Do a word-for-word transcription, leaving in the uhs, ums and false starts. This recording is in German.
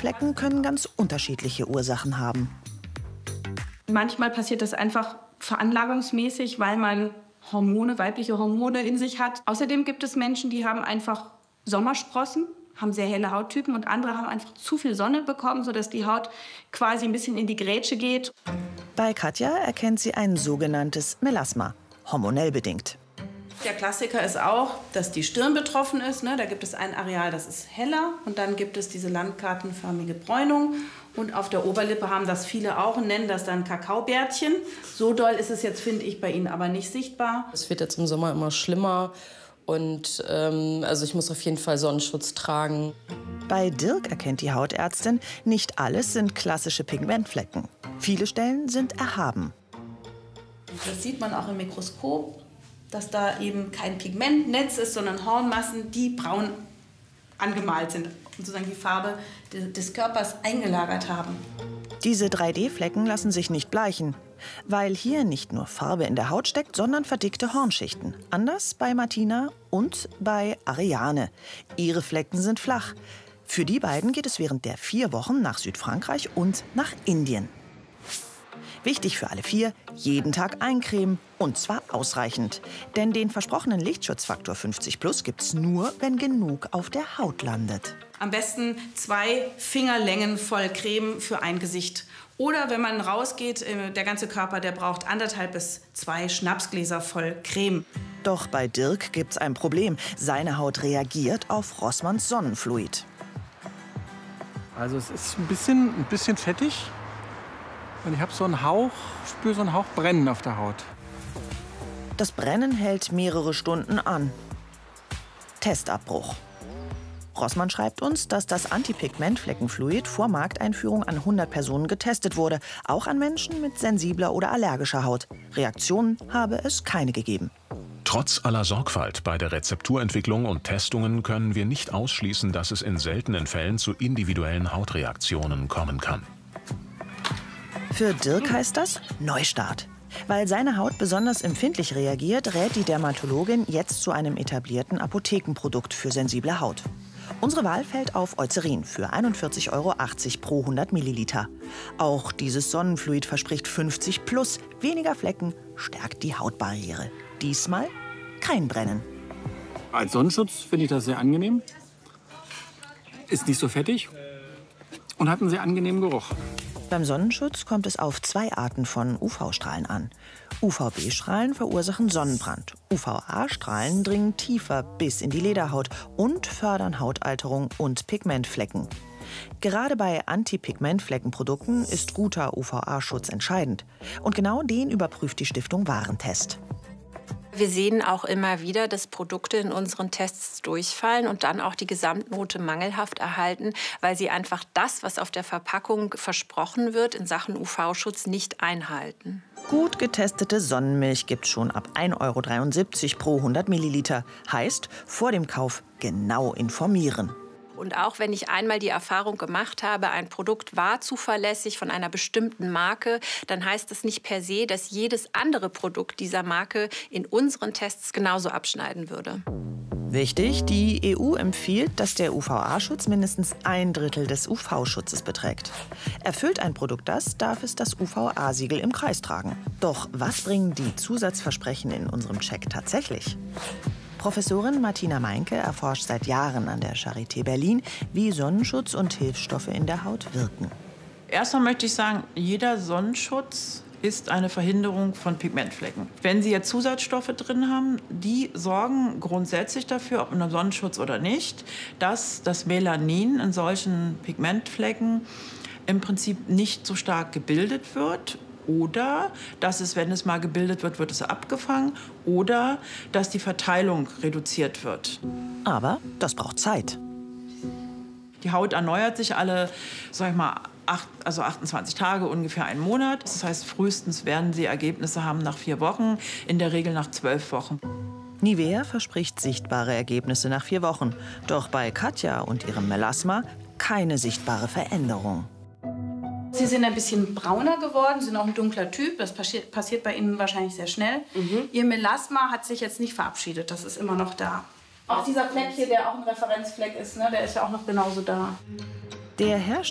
Flecken können ganz unterschiedliche Ursachen haben. Manchmal passiert das einfach veranlagungsmäßig, weil man Hormone, weibliche Hormone in sich hat. Außerdem gibt es Menschen, die haben einfach Sommersprossen, haben sehr helle Hauttypen, und andere haben einfach zu viel Sonne bekommen, sodass die Haut quasi ein bisschen in die Grätsche geht. Bei Katja erkennt sie ein sogenanntes Melasma, hormonell bedingt. Der Klassiker ist auch, dass die Stirn betroffen ist. Ne? Da gibt es ein Areal, das ist heller, und dann gibt es diese landkartenförmige Bräunung. Und auf der Oberlippe haben das viele auch und nennen das dann Kakaobärtchen. So doll ist es jetzt, finde ich, bei Ihnen aber nicht sichtbar. Es wird jetzt im Sommer immer schlimmer. Und ähm, also ich muss auf jeden Fall Sonnenschutz tragen. Bei Dirk erkennt die Hautärztin, nicht alles sind klassische Pigmentflecken. Viele Stellen sind erhaben. Das sieht man auch im Mikroskop, dass da eben kein Pigmentnetz ist, sondern Hornmassen, die braun angemalt sind und sozusagen die Farbe des Körpers eingelagert haben. Diese drei D Flecken lassen sich nicht bleichen, weil hier nicht nur Farbe in der Haut steckt, sondern verdickte Hornschichten. Anders bei Martina und bei Ariane. Ihre Flecken sind flach. Für die beiden geht es während der vier Wochen nach Südfrankreich und nach Indien. Wichtig für alle vier, jeden Tag eincremen, und zwar ausreichend. Denn den versprochenen Lichtschutzfaktor fünfzig plus gibt es nur, wenn genug auf der Haut landet. Am besten zwei Fingerlängen voll Creme für ein Gesicht. Oder wenn man rausgeht, der ganze Körper, der braucht anderthalb bis zwei Schnapsgläser voll Creme. Doch bei Dirk gibt's ein Problem. Seine Haut reagiert auf Rossmanns Sonnenfluid. Also es ist ein bisschen, ein bisschen fettig. Und ich habe so einen Hauch, spüre so einen Hauch Brennen auf der Haut. Das Brennen hält mehrere Stunden an. Testabbruch. Rossmann schreibt uns, dass das Antipigmentfleckenfluid vor Markteinführung an hundert Personen getestet wurde. Auch an Menschen mit sensibler oder allergischer Haut. Reaktionen habe es keine gegeben. Trotz aller Sorgfalt bei der Rezepturentwicklung und Testungen können wir nicht ausschließen, dass es in seltenen Fällen zu individuellen Hautreaktionen kommen kann. Für Dirk heißt das Neustart. Weil seine Haut besonders empfindlich reagiert, rät die Dermatologin jetzt zu einem etablierten Apothekenprodukt für sensible Haut. Unsere Wahl fällt auf Eucerin für einundvierzig Euro achtzig pro hundert Milliliter. Auch dieses Sonnenfluid verspricht fünfzig plus, weniger Flecken, stärkt die Hautbarriere. Diesmal kein Brennen. Als Sonnenschutz finde ich das sehr angenehm. Ist nicht so fettig und hat einen sehr angenehmen Geruch. Beim Sonnenschutz kommt es auf zwei Arten von U V-Strahlen an. U V B-Strahlen verursachen Sonnenbrand. U V A-Strahlen dringen tiefer bis in die Lederhaut und fördern Hautalterung und Pigmentflecken. Gerade bei Antipigmentfleckenprodukten ist guter U V A-Schutz entscheidend. Und genau den überprüft die Stiftung Warentest. Wir sehen auch immer wieder, dass Produkte in unseren Tests durchfallen und dann auch die Gesamtnote mangelhaft erhalten, weil sie einfach das, was auf der Verpackung versprochen wird, in Sachen U V-Schutz nicht einhalten. Gut getestete Sonnenmilch gibt es schon ab ein Euro dreiundsiebzig pro hundert Milliliter. Heißt, vor dem Kauf genau informieren. Und auch wenn ich einmal die Erfahrung gemacht habe, ein Produkt war zuverlässig von einer bestimmten Marke, dann heißt das nicht per se, dass jedes andere Produkt dieser Marke in unseren Tests genauso abschneiden würde. Wichtig, die E U empfiehlt, dass der U V A-Schutz mindestens ein Drittel des U V-Schutzes beträgt. Erfüllt ein Produkt das, darf es das U V A-Siegel im Kreis tragen. Doch was bringen die Zusatzversprechen in unserem Check tatsächlich? Professorin Martina Meinke erforscht seit Jahren an der Charité Berlin, wie Sonnenschutz und Hilfsstoffe in der Haut wirken. Erstmal möchte ich sagen, jeder Sonnenschutz ist eine Verhinderung von Pigmentflecken. Wenn Sie jetzt Zusatzstoffe drin haben, die sorgen grundsätzlich dafür, ob man Sonnenschutz oder nicht, dass das Melanin in solchen Pigmentflecken im Prinzip nicht so stark gebildet wird. Oder dass es, wenn es mal gebildet wird, wird es abgefangen. Oder dass die Verteilung reduziert wird. Aber das braucht Zeit. Die Haut erneuert sich alle, sag ich mal, acht, also achtundzwanzig Tage, ungefähr einen Monat. Das heißt, frühestens werden Sie Ergebnisse haben nach vier Wochen, in der Regel nach zwölf Wochen. Nivea verspricht sichtbare Ergebnisse nach vier Wochen. Doch bei Katja und ihrem Melasma keine sichtbare Veränderung. Sie sind ein bisschen brauner geworden, sind auch ein dunkler Typ. Das passiert, passiert bei Ihnen wahrscheinlich sehr schnell. Mhm. Ihr Melasma hat sich jetzt nicht verabschiedet, das ist immer noch da. Auch dieser Fleck hier, der auch ein Referenzfleck ist, ne, der ist ja auch noch genauso da. Der Hersteller